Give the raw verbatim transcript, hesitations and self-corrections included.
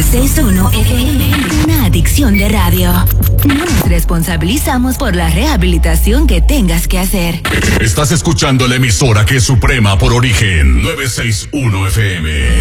sesenta y uno F M, una adicción de radio. No nos responsabilizamos por la rehabilitación que tengas que hacer. Estás escuchando la emisora que es suprema por origen, novecientos sesenta y uno F M.